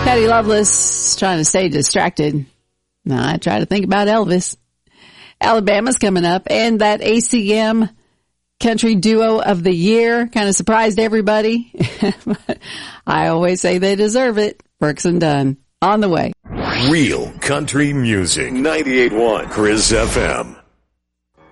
Patty Loveless trying to stay distracted. No, I try to think about Elvis. Alabama's coming up, and that ACM Country Duo of the Year kind of surprised everybody. I always say they deserve it. Brooks and Dunn on the way. Real country music. 98.1 Chris FM.